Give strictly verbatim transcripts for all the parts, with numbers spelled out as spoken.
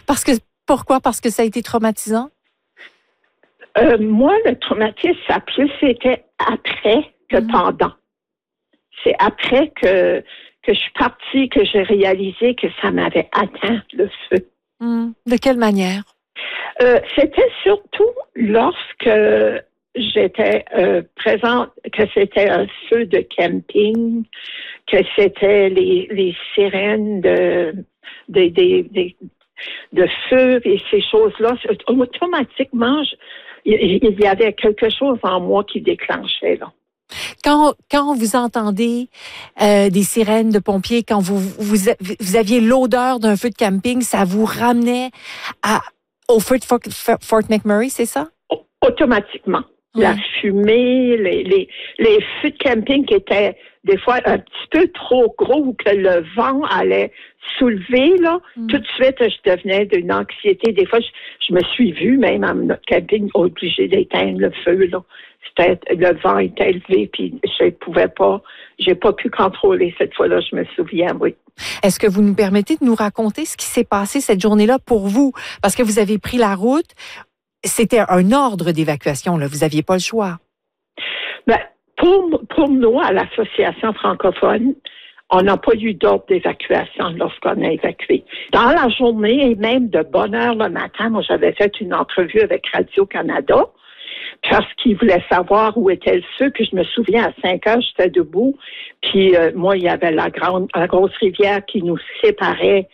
Parce que, pourquoi? Parce que ça a été traumatisant? Euh, moi, le traumatisme, ça plus c'était après que mmh. pendant. C'est après que, que je suis partie que j'ai réalisé que ça m'avait atteint, le feu. Mmh. De quelle manière? Euh, c'était surtout lorsque j'étais euh, présente, que c'était un feu de camping, que c'était les, les sirènes de, de, de, de, de feu et ces choses-là. Automatiquement, je, il y avait quelque chose en moi qui déclenchait, là. Quand, quand vous entendez euh, des sirènes de pompiers, quand vous, vous, vous aviez l'odeur d'un feu de camping, ça vous ramenait à, au feu de Fort, Fort McMurray, c'est ça? Automatiquement. Ouais. La fumée, les, les, les feux de camping qui étaient des fois un petit peu trop gros ou que le vent allait soulever, là, mm. tout de suite, je devenais d'une anxiété. Des fois, je, je me suis vue, même à notre camping, obligée d'éteindre le feu, là. C'était, le vent était élevé, puis je ne pouvais pas, j'ai pas pu contrôler cette fois-là, je me souviens, oui. Est-ce que vous nous permettez de nous raconter ce qui s'est passé cette journée-là pour vous? Parce que vous avez pris la route. C'était un ordre d'évacuation, là. Vous n'aviez pas le choix. Ben, pour, pour nous, à l'Association francophone, on n'a pas eu d'ordre d'évacuation lorsqu'on a évacué. Dans la journée et même de bonne heure le matin, moi, j'avais fait une entrevue avec Radio-Canada parce qu'ils voulaient savoir où était le feu. Puis je me souviens, à cinq heures, j'étais debout. Puis euh, moi, il y avait la grande, la grosse rivière qui nous séparait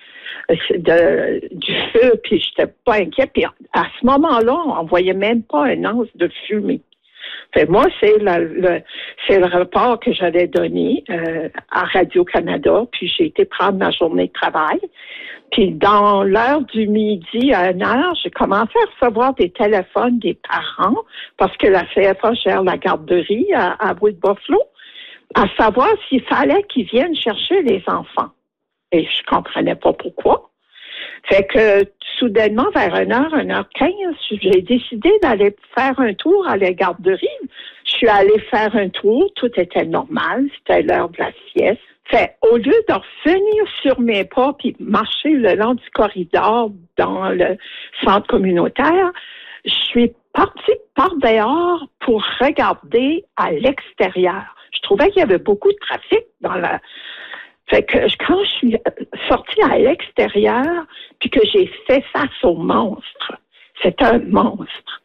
de, du feu. Puis j'étais pas inquiète. Puis à ce moment-là, on voyait même pas un once de fumée. Fait moi, c'est la, le, c'est le rapport que j'avais donné euh, à Radio-Canada. Puis j'ai été prendre ma journée de travail. Puis dans l'heure du midi à une heure, j'ai commencé à recevoir des téléphones des parents parce que la C F A gère la garderie à, à Wood-Buffalo, à savoir s'il fallait qu'ils viennent chercher les enfants. Et je comprenais pas pourquoi. Fait que soudainement, vers une heure, une heure quinze, j'ai décidé d'aller faire un tour à la garderie. Je suis allée faire un tour, tout était normal, c'était l'heure de la sieste. Fait, au lieu de revenir sur mes pas puis marcher le long du corridor dans le centre communautaire, je suis partie par dehors pour regarder à l'extérieur. Je trouvais qu'il y avait beaucoup de trafic dans la... Fait que quand je suis sortie à l'extérieur puis que j'ai fait face au monstre, c'est un monstre.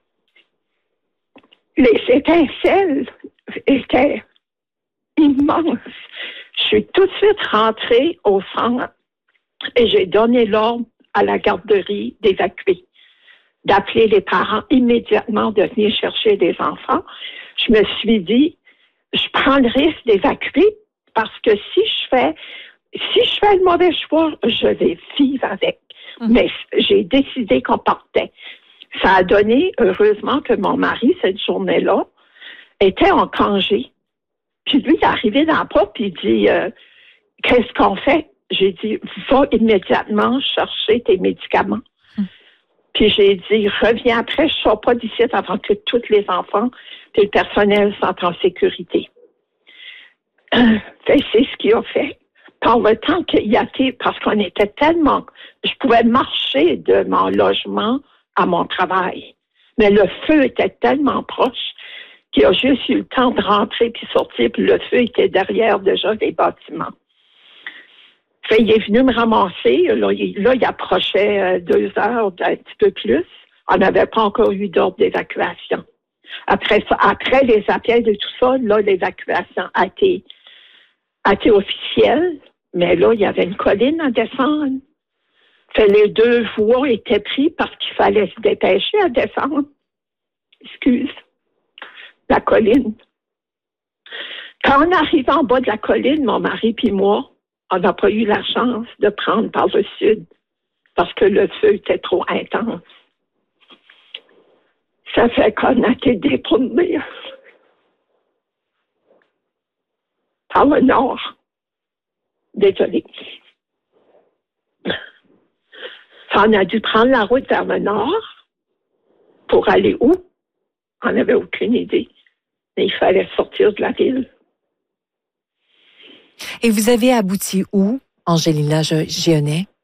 Les étincelles étaient immenses. Je suis tout de suite rentrée au centre et j'ai donné l'ordre à la garderie d'évacuer, d'appeler les parents immédiatement de venir chercher des enfants. Je me suis dit, je prends le risque d'évacuer parce que si je fais, si je fais le mauvais choix, je vais vivre avec. Mmh. Mais j'ai décidé qu'on partait. Ça a donné, heureusement, que mon mari, cette journée-là, était en congé. Puis lui, il est arrivé dans la porte, puis il dit, euh, qu'est-ce qu'on fait? J'ai dit, va immédiatement chercher tes médicaments. Hum. Puis j'ai dit, reviens après, je ne sors pas d'ici avant que tous les enfants et le personnel sont en sécurité. Euh, c'est ce qu'il a fait. Par le temps qu'il a été, parce qu'on était tellement... Je pouvais marcher de mon logement à mon travail. Mais le feu était tellement proche qu'il a juste eu le temps de rentrer puis sortir, puis le feu était derrière déjà les bâtiments. Fait, il est venu me ramasser. Là, il, là, il approchait euh, deux heures, un petit peu plus. On n'avait pas encore eu d'ordre d'évacuation. Après ça, après les appels et tout ça, là, l'évacuation a été, a été officielle. Mais là, il y avait une colline à descendre. Fait, les deux voies étaient prises parce qu'il fallait se dépêcher à descendre. Excuse. La colline. Quand on arrive en bas de la colline, mon mari puis moi, on n'a pas eu la chance de prendre par le sud parce que le feu était trop intense. Ça fait qu'on a été détournés par le nord. Désolée. On a dû prendre la route vers le nord pour aller où? On n'avait aucune idée. Mais il fallait sortir de la ville. Et vous avez abouti où, Angelina Gionnet?